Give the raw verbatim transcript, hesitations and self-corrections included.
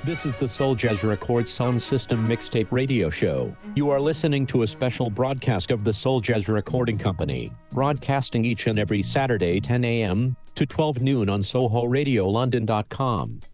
This is the Soul Jazz Records Sound System Mixtape Radio Show. You are listening to a special broadcast of the Soul Jazz Recording Company, broadcasting each and every Saturday ten a.m. to twelve noon on Soho Radio London dot com.